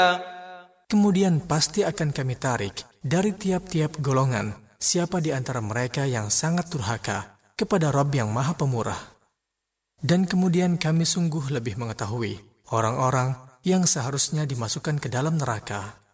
Kemudian pasti akan kami tarik dari tiap-tiap golongan siapa di antara mereka yang sangat durhaka kepada Rabb yang Maha Pemurah. Dan kemudian kami sungguh lebih mengetahui orang-orang yang seharusnya dimasukkan ke dalam neraka